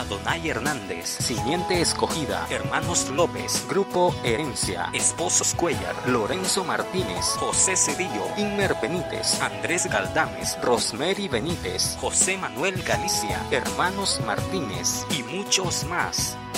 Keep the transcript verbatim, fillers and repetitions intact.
Adonai Hernández, Simiente Escogida, Hermanos López, Grupo Herencia, Esposos Cuellar, Lorenzo Martínez, José Cedillo, Inmer Benítez, Andrés Galdames, Rosemary Benítez, José Manuel Galicia, Hermanos Martínez y muchos más.